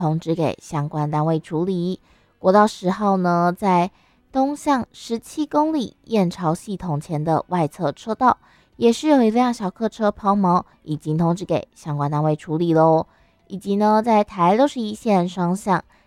通知给相关单位处理。国道10号呢，在东向17公里燕巢系统前的外侧车道，也是有一辆小客车抛锚，已经通知给相关单位处理喽。以及呢，在台61线双向